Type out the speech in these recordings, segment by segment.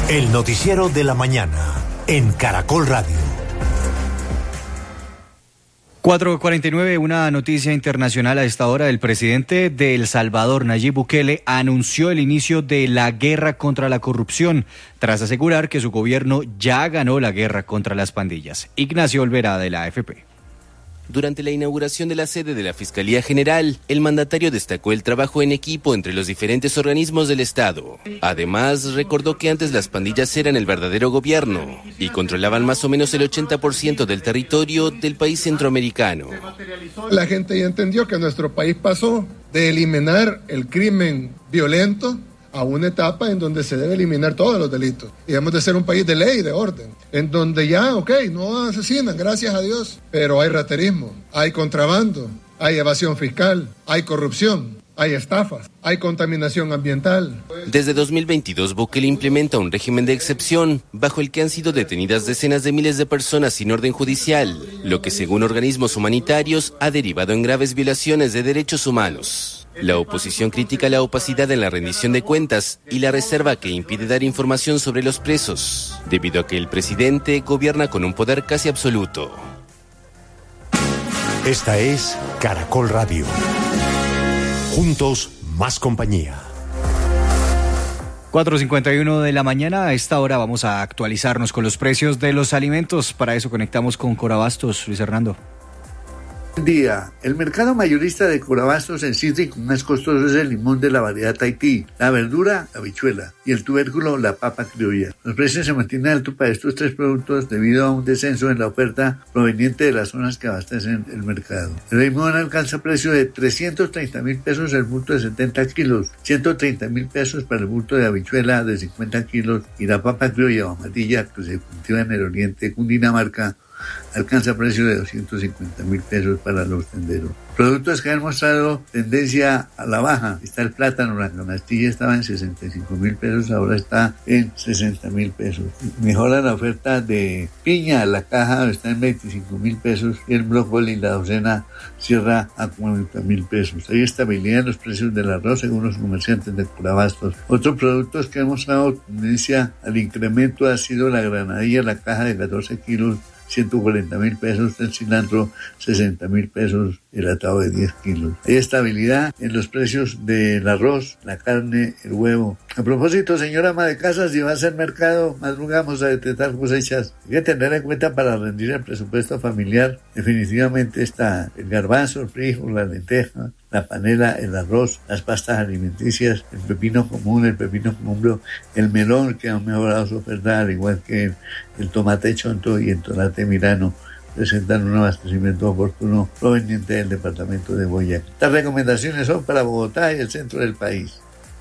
El noticiero de la mañana en Caracol Radio. 4:49, una noticia internacional a esta hora. El presidente de El Salvador, Nayib Bukele, anunció el inicio de la guerra contra la corrupción, tras asegurar que su gobierno ya ganó la guerra contra las pandillas. Ignacio Olvera, de la AFP. Durante la inauguración de la sede de la Fiscalía General, el mandatario destacó el trabajo en equipo entre los diferentes organismos del Estado. Además, recordó que antes las pandillas eran el verdadero gobierno y controlaban más o menos el 80% del territorio del país centroamericano. La gente ya entendió que nuestro país pasó de eliminar el crimen violento a una etapa en donde se debe eliminar todos los delitos. Y debemos de ser un país de ley, de orden, en donde ya, no asesinan, gracias a Dios, pero hay raterismo, hay contrabando, hay evasión fiscal, hay corrupción, hay estafas, hay contaminación ambiental. Desde 2022, Bukele implementa un régimen de excepción, bajo el que han sido detenidas decenas de miles de personas sin orden judicial, lo que según organismos humanitarios ha derivado en graves violaciones de derechos humanos. La oposición critica la opacidad en la rendición de cuentas y la reserva que impide dar información sobre los presos, debido a que el presidente gobierna con un poder casi absoluto. Esta es Caracol Radio. Juntos, más compañía. 4:51 de la mañana. A esta hora vamos a actualizarnos con los precios de los alimentos. Para eso conectamos con Corabastos. Luis Hernando. Buen día. El mercado mayorista de Corabastos en Cítrico más costoso es el limón de la variedad Tahití, la verdura, la habichuela, y el tubérculo, la papa criolla. Los precios se mantienen altos para estos tres productos debido a un descenso en la oferta proveniente de las zonas que abastecen el mercado. El limón alcanza precio de 330.000 pesos el bulto de 70 kilos, 130.000 pesos para el bulto de habichuela de 50 kilos, y la papa criolla o amarilla, que se cultiva en el oriente de Cundinamarca, alcanza precio de 250.000 pesos para los tenderos. Productos que han mostrado tendencia a la baja: está el plátano, la canastilla estaba en 65.000 pesos, ahora está en 60.000 pesos. Mejora la oferta de piña, la caja está en 25.000 pesos y el brócoli, la docena, cierra a 40.000 pesos. Hay estabilidad en los precios del arroz según los comerciantes de Corabastos. Otros productos que han mostrado tendencia al incremento ha sido la granadilla, la caja de 14 kilos, 140.000 pesos, el cilantro 60.000 pesos, el atado de 10 kilos. Hay estabilidad en los precios del arroz, la carne, el huevo. A propósito, señora ama de casa, si vas al mercado, madrugamos a detectar cosechas. Hay que tener en cuenta para rendir el presupuesto familiar. Definitivamente está el garbanzo, el frijol, la lenteja, la panela, el arroz, las pastas alimenticias, el pepino común, el pepino cumbro, el melón, que ha mejorado su oferta, al igual que el tomate chonto y el tomate mirano, presentan un abastecimiento oportuno proveniente del departamento de Boyacá. Estas recomendaciones son para Bogotá y el centro del país.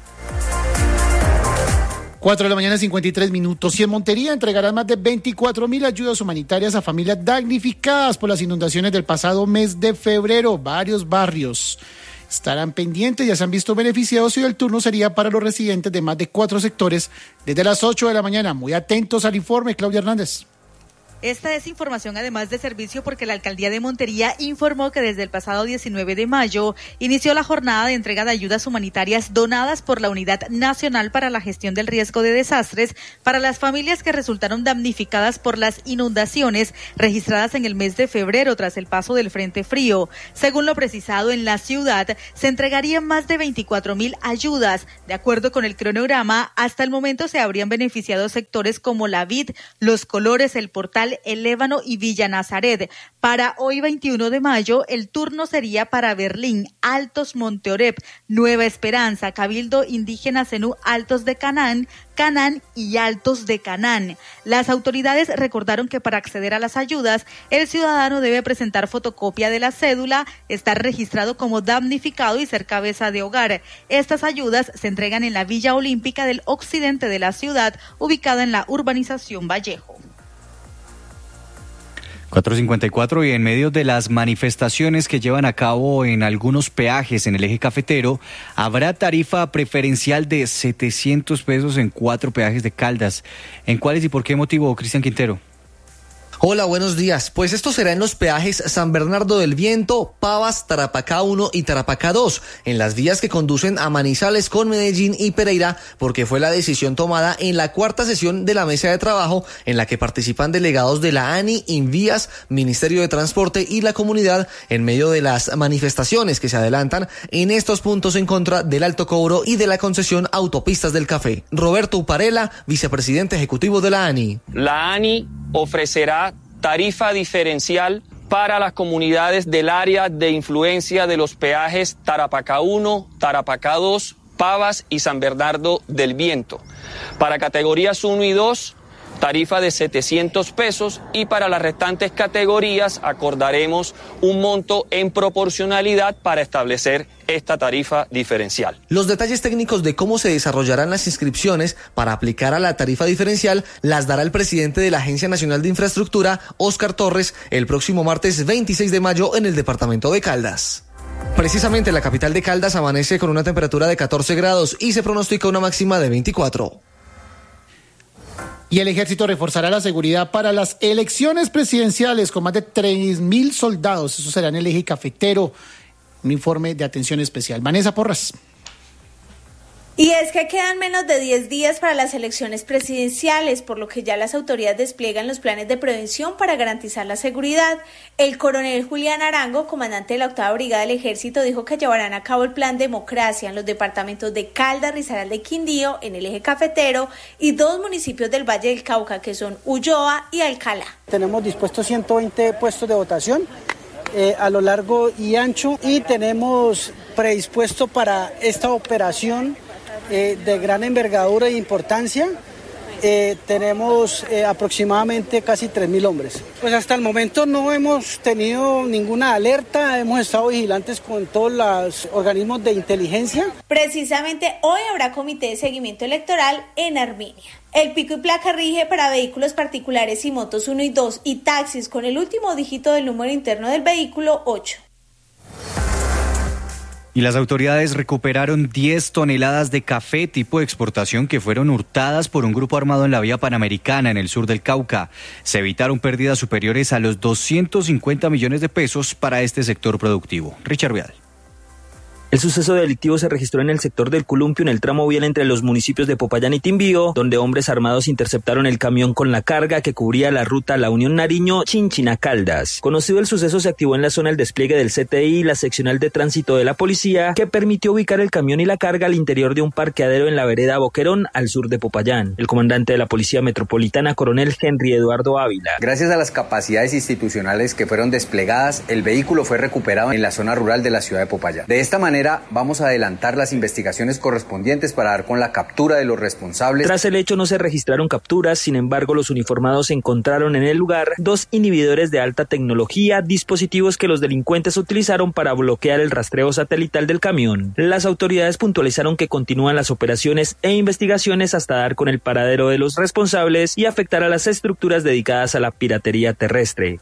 4 de la mañana, 53 minutos. Y en Montería entregarán más de 24.000 ayudas humanitarias a familias damnificadas por las inundaciones del pasado mes de febrero. Varios barrios estarán pendientes, ya se han visto beneficiados, y el turno sería para los residentes de más de 4 sectores desde las 8 de la mañana. Muy atentos al informe, Claudia Hernández. Esta es información además de servicio porque la Alcaldía de Montería informó que desde el pasado 19 de mayo inició la jornada de entrega de ayudas humanitarias donadas por la Unidad Nacional para la Gestión del Riesgo de Desastres para las familias que resultaron damnificadas por las inundaciones registradas en el mes de febrero tras el paso del Frente Frío. Según lo precisado en la ciudad, se entregarían más de 24.000 ayudas. De acuerdo con el cronograma, hasta el momento se habrían beneficiado sectores como La Vid, Los Colores, El Portal, El Ébano y Villa Nazaret. Para hoy 21 de mayo, el turno sería para Berlín, Altos Monte Oreb, Nueva Esperanza, Cabildo Indígena Zenú, Altos de Canaán y Altos de Canaán. Las autoridades recordaron que para acceder a las ayudas, el ciudadano debe presentar fotocopia de la cédula, estar registrado como damnificado y ser cabeza de hogar. Estas ayudas se entregan en la Villa Olímpica del occidente de la ciudad, ubicada en la urbanización Vallejo. 4:54, y en medio de las manifestaciones que llevan a cabo en algunos peajes en el eje cafetero, habrá tarifa preferencial de 700 pesos en 4 peajes de Caldas. ¿En cuáles y por qué motivo, Cristian Quintero? Hola, buenos días. Pues esto será en los peajes San Bernardo del Viento, Pavas, Tarapacá 1 y Tarapacá 2, en las vías que conducen a Manizales con Medellín y Pereira, porque fue la decisión tomada en la cuarta sesión de la mesa de trabajo en la que participan delegados de la ANI, Invías, Ministerio de Transporte y la comunidad en medio de las manifestaciones que se adelantan en estos puntos en contra del alto cobro y de la concesión Autopistas del Café. Roberto Uparela, vicepresidente ejecutivo de la ANI. La ANI ofrecerá tarifa diferencial para las comunidades del área de influencia de los peajes Tarapacá 1, Tarapacá 2, Pavas y San Bernardo del Viento. Para categorías 1 y 2, tarifa de 700 pesos y para las restantes categorías acordaremos un monto en proporcionalidad para establecer esta tarifa diferencial. Los detalles técnicos de cómo se desarrollarán las inscripciones para aplicar a la tarifa diferencial las dará el presidente de la Agencia Nacional de Infraestructura, Óscar Torres, el próximo martes 26 de mayo en el departamento de Caldas. Precisamente la capital de Caldas amanece con una temperatura de 14 grados y se pronostica una máxima de 24. Y el ejército reforzará la seguridad para las elecciones presidenciales con más de 3.000 soldados. Eso será en el eje cafetero. Un informe de atención especial. Vanessa Porras. Y es que quedan menos de 10 días para las elecciones presidenciales, por lo que ya las autoridades despliegan los planes de prevención para garantizar la seguridad. El coronel Julián Arango, comandante de la 8ª Brigada del Ejército, dijo que llevarán a cabo el plan Democracia en los departamentos de Caldas, Risaralda y Quindío, en el eje cafetero, y 2 municipios del Valle del Cauca, que son Ulloa y Alcalá. Tenemos dispuestos 120 puestos de votación a lo largo y ancho, y tenemos predispuesto para esta operación de gran envergadura e importancia, tenemos aproximadamente casi 3.000 hombres. Pues hasta el momento no hemos tenido ninguna alerta, hemos estado vigilantes con todos los organismos de inteligencia. Precisamente hoy habrá comité de seguimiento electoral en Armenia. El pico y placa rige para vehículos particulares y motos 1 y 2 y taxis con el último dígito del número interno del vehículo 8. Y las autoridades recuperaron 10 toneladas de café tipo de exportación que fueron hurtadas por un grupo armado en la vía Panamericana en el sur del Cauca. Se evitaron pérdidas superiores a los 250 millones de pesos para este sector productivo. Richard Vial. El suceso delictivo se registró en el sector del Columpio, en el tramo vial entre los municipios de Popayán y Timbío, donde hombres armados interceptaron el camión con la carga que cubría la ruta La Unión Nariño-Chinchina-Caldas. Conocido el suceso, se activó en la zona el despliegue del CTI y la seccional de tránsito de la policía, que permitió ubicar el camión y la carga al interior de un parqueadero en la vereda Boquerón, al sur de Popayán. El comandante de la Policía Metropolitana, coronel Henry Eduardo Ávila. Gracias a las capacidades institucionales que fueron desplegadas, el vehículo fue recuperado en la zona rural de la ciudad de Popayán. De esta manera, vamos a adelantar las investigaciones correspondientes para dar con la captura de los responsables. Tras el hecho no se registraron capturas, sin embargo los uniformados encontraron en el lugar 2 inhibidores de alta tecnología, dispositivos que los delincuentes utilizaron para bloquear el rastreo satelital del camión. Las autoridades puntualizaron que continúan las operaciones e investigaciones hasta dar con el paradero de los responsables y afectar a las estructuras dedicadas a la piratería terrestre.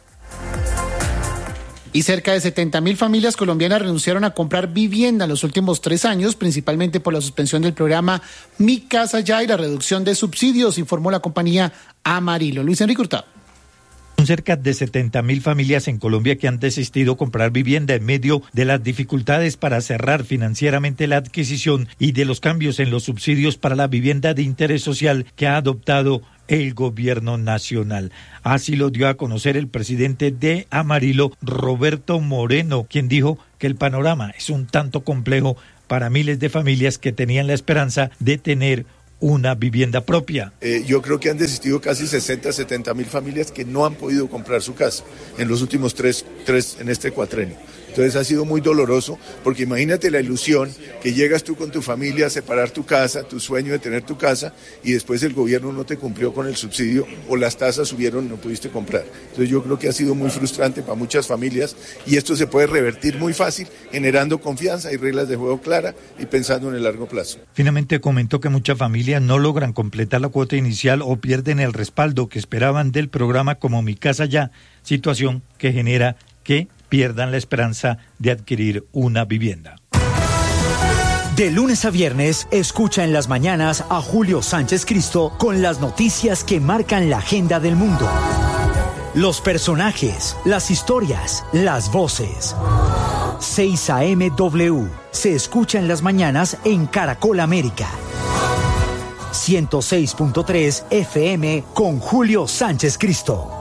Y cerca de 70.000 familias colombianas renunciaron a comprar vivienda en los últimos 3 años, principalmente por la suspensión del programa Mi Casa Ya y la reducción de subsidios, informó la compañía Amarillo. Luis Enrique Hurtado. Son cerca de 70.000 familias en Colombia que han desistido comprar vivienda en medio de las dificultades para cerrar financieramente la adquisición y de los cambios en los subsidios para la vivienda de interés social que ha adoptado el gobierno nacional. Así lo dio a conocer el presidente de Amarillo, Roberto Moreno, quien dijo que el panorama es un tanto complejo para miles de familias que tenían la esperanza de tener una vivienda propia. Yo creo que han desistido casi 70.000 familias que no han podido comprar su casa en los últimos tres en este cuatrenio. Entonces ha sido muy doloroso, porque imagínate la ilusión que llegas tú con tu familia a separar tu casa, tu sueño de tener tu casa, y después el gobierno no te cumplió con el subsidio o las tasas subieron y no pudiste comprar. Entonces yo creo que ha sido muy frustrante para muchas familias, y esto se puede revertir muy fácil generando confianza y reglas de juego claras y pensando en el largo plazo. Finalmente comentó que muchas familias no logran completar la cuota inicial o pierden el respaldo que esperaban del programa como Mi Casa Ya, situación que genera que pierdan la esperanza de adquirir una vivienda. De lunes a viernes, escucha en las mañanas a Julio Sánchez Cristo con las noticias que marcan la agenda del mundo. Los personajes, las historias, las voces. 6 AM W. Se escucha en las mañanas en Caracol América. 106.3 FM con Julio Sánchez Cristo.